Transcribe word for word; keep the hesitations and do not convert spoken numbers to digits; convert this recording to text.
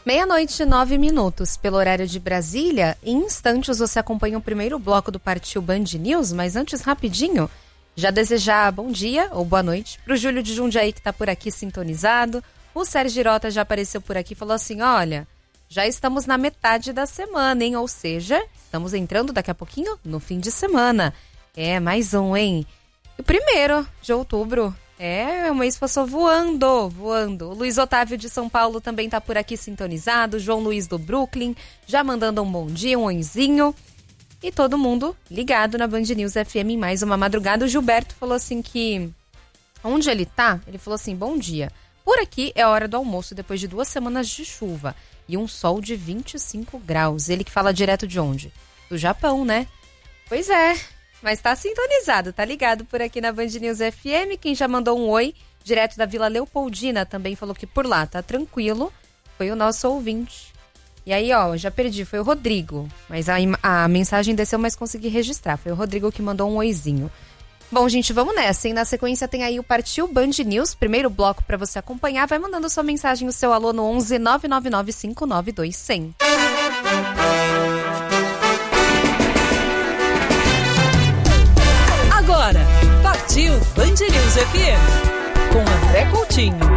Meia-noite e nove minutos, pelo horário de Brasília. Em instantes você acompanha o primeiro bloco do Partiu Band News, mas antes, rapidinho, já desejar bom dia ou boa noite pro Júlio de Jundiaí, que tá por aqui sintonizado. O Sérgio Girota já apareceu por aqui e falou assim, olha, já estamos na metade da semana, hein? Ou seja, estamos entrando daqui a pouquinho no fim de semana. É, mais um, hein? E o primeiro de outubro... É, o mês passou voando, voando. O Luiz Otávio de São Paulo também tá por aqui sintonizado. João Luiz do Brooklyn, já mandando um bom dia, um oizinho. E todo mundo ligado na Band News F M em mais uma madrugada. O Gilberto falou assim que... Onde ele tá? Ele falou assim, bom dia. Por aqui é hora do almoço, depois de duas semanas de chuva. E um sol de vinte e cinco graus. Ele que fala direto de onde? Do Japão, né? Pois é... Mas tá sintonizado, tá ligado por aqui na Band News F M. Quem já mandou um oi, direto da Vila Leopoldina, também falou que por lá tá tranquilo. Foi o nosso ouvinte. E aí, ó, já perdi, foi o Rodrigo. Mas a, a mensagem desceu, mas consegui registrar. Foi o Rodrigo que mandou um oizinho. Bom, gente, vamos nessa, hein? Na sequência tem aí o Partiu Band News, primeiro bloco pra você acompanhar. Vai mandando sua mensagem, o seu alô no onze nove nove nove cinco nove dois zero zero. Agora, Partiu Band News F M, com André Coutinho.